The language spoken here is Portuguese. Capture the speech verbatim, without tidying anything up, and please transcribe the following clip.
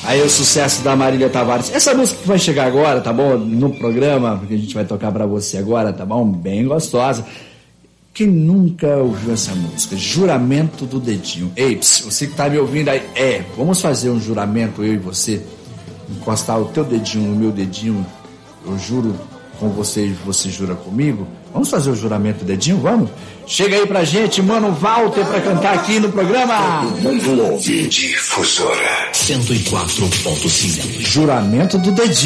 Aí o sucesso da Marília Tavares. Essa música que vai chegar agora, tá bom? No programa, porque a gente vai tocar pra você agora, tá bom? Bem gostosa. Quem nunca ouviu essa música? Juramento do Dedinho. Ei, pss, você que tá me ouvindo aí, é, vamos fazer um juramento, eu e você. Encostar o teu dedinho no meu dedinho, eu juro com você e você jura comigo. Vamos fazer o juramento do dedinho, vamos? Chega aí pra gente, mano Walter, pra cantar aqui no programa. Difusora cento e quatro ponto cinco. Juramento do Dedinho.